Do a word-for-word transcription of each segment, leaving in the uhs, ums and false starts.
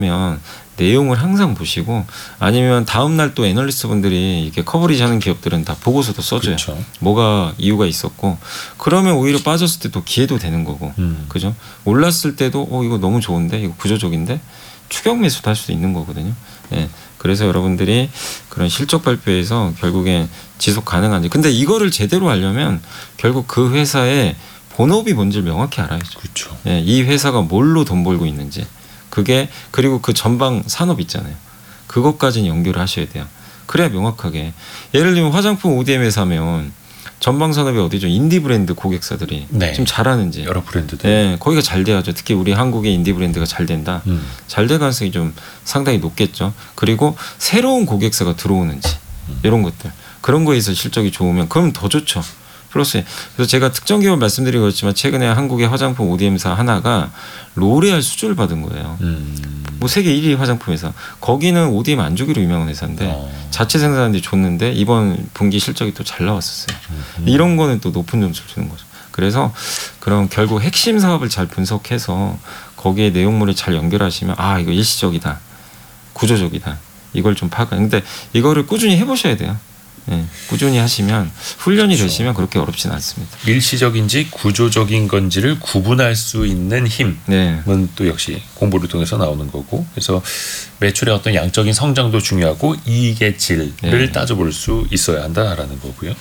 면 내용을 항상 보시고 아니면 다음 날 또 애널리스트 분들이 이렇게 커버리지 하는 기업들은 다 보고서도 써줘요. 그렇죠. 뭐가 이유가 있었고 그러면 오히려 빠졌을 때 또 기회도 되는 거고 음. 그죠? 올랐을 때도 어 이거 너무 좋은데 이거 구조적인데 추격 매수도 할 수 있는 거거든요. 예. 그래서 여러분들이 그런 실적 발표에서 결국엔 지속 가능한지 근데 이거를 제대로 하려면 결국 그 회사의 본업이 뭔지를 명확히 알아야죠. 그렇죠. 예, 이 회사가 뭘로 돈 벌고 있는지 그게 그리고 그 전방 산업 있잖아요. 그것까지는 연결을 하셔야 돼요. 그래야 명확하게 예를 들면 화장품 오디엠 회사면 전방 산업이 어디죠? 인디 브랜드 고객사들이 네. 지금 잘하는지 여러 브랜드들. 예, 거기가 잘 돼야죠. 특히 우리 한국의 인디 브랜드가 잘 된다. 음. 잘 될 가능성이 좀 상당히 높겠죠. 그리고 새로운 고객사가 들어오는지 음. 이런 것들 그런 거에서 실적이 좋으면 그럼 더 좋죠. 플러스 그래서 제가 특정 기업 말씀드리고 있지만 최근에 한국의 화장품 오디엠사 하나가 로레알 수주를 받은 거예요. 음. 뭐 세계 일 위 화장품 회사 거기는 오디엠 안 주기로 유명한 회사인데 어. 자체 생산하는데 줬는데 이번 분기 실적이 또 잘 나왔었어요. 음. 이런 거는 또 높은 점수를 주는 거죠. 그래서 그런 결국 핵심 사업을 잘 분석해서 거기에 내용물을 잘 연결하시면 아 이거 일시적이다 구조적이다 이걸 좀 파악하 근데 이거를 꾸준히 해보셔야 돼요. 네, 꾸준히 하시면 훈련이 그렇죠. 되시면 그렇게 어렵진 않습니다. 일시적인지 구조적인 건지를 구분할 수 있는 힘은 네. 또 역시 공부를 통해서 나오는 거고 그래서 매출의 어떤 양적인 성장도 중요하고 이익의 질을 네. 따져볼 수 있어야 한다라는 거고요.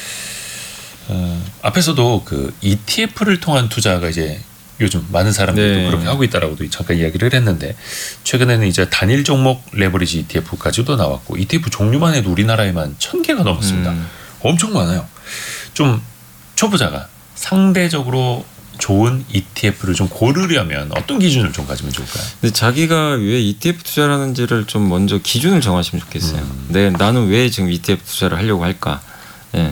어, 앞에서도 그 이티에프를 통한 투자가 이제 요즘 많은 사람들도 네. 그렇게 하고 있다라고도 잠깐 이야기를 했는데 최근에는 이제 단일 종목 레버리지 이티에프까지도 나왔고 이티에프 종류만 해도 우리나라에만 천 개가 넘었습니다. 음. 엄청 많아요. 좀 초보자가 상대적으로 좋은 이티에프를 좀 고르려면 어떤 기준을 좀 가지면 좋을까요? 근데 자기가 왜 이티에프 투자를 하는지를 좀 먼저 기준을 정하시면 좋겠어요. 음. 네, 나는 왜 지금 이티에프 투자를 하려고 할까? 예,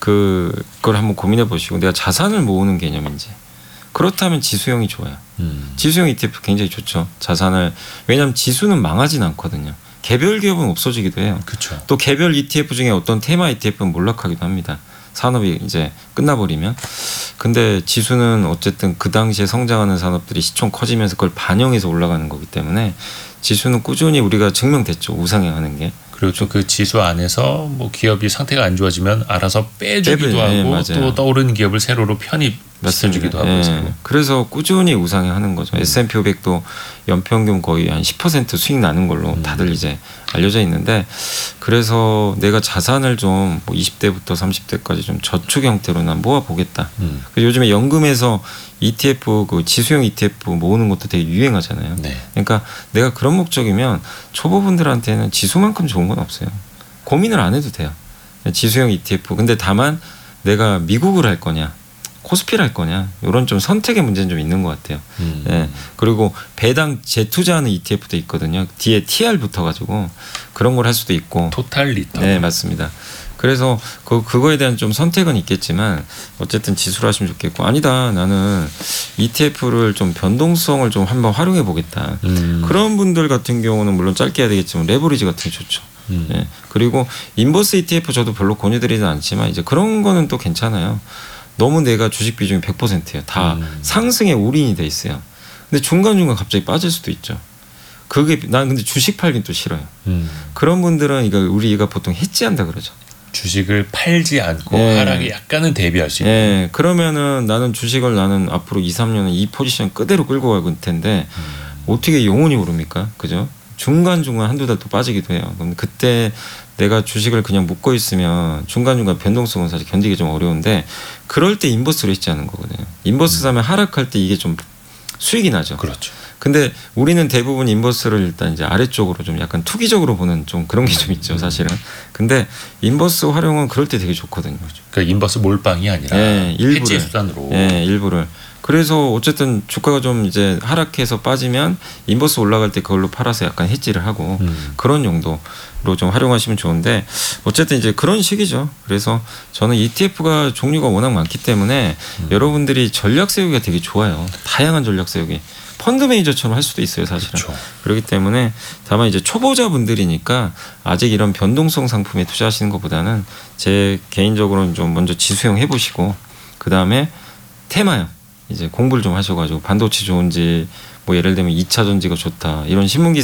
그걸 한번 고민해 보시고 내가 자산을 모으는 개념인지. 그렇다면 지수형이 좋아요. 음. 지수형 이티에프 굉장히 좋죠. 자산을 왜냐하면 지수는 망하진 않거든요. 개별 기업은 없어지기도 해요. 그쵸. 또 개별 이티에프 중에 어떤 테마 이티에프는 몰락하기도 합니다. 산업이 이제 끝나버리면. 근데 지수는 어쨌든 그 당시에 성장하는 산업들이 시총 커지면서 그걸 반영해서 올라가는 거기 때문에 지수는 꾸준히 우리가 증명됐죠. 우상향하는 게. 그리고 또 그 지수 안에서 뭐 기업이 상태가 안 좋아지면 알아서 빼주기도 빼빼, 하고 네, 또 떠오르는 기업을 새로로 편입시켜주기도 하고 해서 예. 그래서 꾸준히 우상향하는 거죠. 음. 에스 앤 피 오백도 연평균 거의 한 십 퍼센트 수익 나는 걸로 음. 다들 이제 알려져 있는데 그래서 내가 자산을 좀 뭐 이십 대부터 삼십 대까지 좀 저축 형태로 난 모아보겠다. 음. 요즘에 연금에서 이티에프 그 지수형 이티에프 모으는 것도 되게 유행하잖아요. 네. 그러니까 내가 그런 목적이면 초보분들한테는 지수만큼 좋은 건 없어요. 고민을 안 해도 돼요. 지수형 이티에프. 근데 다만 내가 미국을 할 거냐 코스피를 할 거냐 이런 좀 선택의 문제는 좀 있는 것 같아요. 음. 예. 그리고 배당 재투자하는 이티에프도 있거든요. 뒤에 티알 붙어가지고 그런 걸 할 수도 있고. 토탈 리턴. 네, 맞습니다. 그래서 그 그거에 대한 좀 선택은 있겠지만 어쨌든 지수를 하시면 좋겠고 아니다 나는 이티에프를 좀 변동성을 좀 한번 활용해 보겠다. 음. 그런 분들 같은 경우는 물론 짧게 해야 되겠지만 레버리지 같은 게 좋죠. 음. 예. 그리고 인버스 이티에프 저도 별로 권유드리진 않지만 이제 그런 거는 또 괜찮아요. 너무 내가 주식 비중이 백 퍼센트예요. 다 음. 상승에 올인이 돼 있어요. 근데 중간중간 갑자기 빠질 수도 있죠. 그게 난 근데 주식 팔긴 또 싫어요. 음. 그런 분들은 이거 우리가 보통 해지한다 그러죠. 주식을 팔지 않고 예. 하락에 약간은 대비할 수 있는. 예. 그러면은 나는 주식을 나는 앞으로 이, 삼 년은 이 포지션 그대로 끌고 갈 텐데 음. 어떻게 영원히 오릅니까? 그죠? 중간중간 한두 달 또 빠지기도 해요. 그럼 그때 내가 주식을 그냥 묶어 있으면 중간중간 변동성은 사실 견디기 좀 어려운데 그럴 때 인버스로 해지하는 거거든요. 인버스 사면 하락할 때 이게 좀 수익이 나죠. 그렇죠. 근데 우리는 대부분 인버스를 일단 이제 아래쪽으로 좀 약간 투기적으로 보는 좀 그런 게 좀 있죠, 사실은. 근데 인버스 활용은 그럴 때 되게 좋거든요. 그러니까 인버스 몰빵이 아니라 예, 일부를, 해지 수단으로. 예, 일부를. 그래서 어쨌든 주가가 좀 이제 하락해서 빠지면 인버스 올라갈 때 그걸로 팔아서 약간 해지를 하고 음. 그런 용도로 좀 활용하시면 좋은데 어쨌든 이제 그런 식이죠. 그래서 저는 이티에프가 종류가 워낙 많기 때문에 음. 여러분들이 전략 세우기가 되게 좋아요. 다양한 전략 세우기. 펀드 매니저처럼 할 수도 있어요, 사실은. 그렇죠. 그렇기 때문에 다만 이제 초보자분들이니까 아직 이런 변동성 상품에 투자하시는 것보다는 제 개인적으로는 좀 먼저 지수형 해보시고 그 다음에 테마형 이제 공부를 좀 하셔가지고 반도체 좋은지 뭐 예를 들면 이 차 전지가 좋다 이런 신문 기사